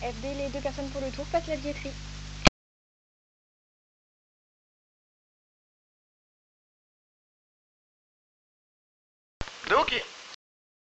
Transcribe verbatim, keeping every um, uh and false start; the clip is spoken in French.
aider les deux personnes pour le tour, passe la billetterie. Ok.